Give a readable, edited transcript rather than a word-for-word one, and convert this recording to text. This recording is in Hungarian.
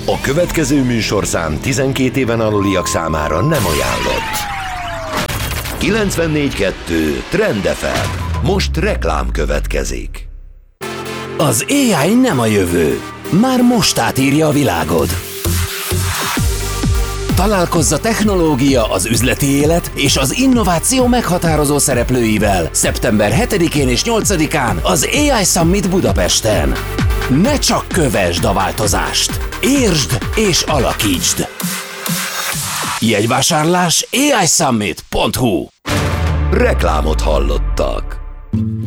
A következő műsorszám 12 éven aluliak számára nem ajánlott. 94.2 Trend FM. Most reklám következik. Az AI nem a jövő. Már most átírja a világod. Találkozz a technológia, az üzleti élet és az innováció meghatározó szereplőivel szeptember 7-én és 8-án az AI Summit Budapesten. Ne csak kövesd a változást, értsd és alakítsd! Jegyvásárlás aisummit.hu. Reklámot hallottak.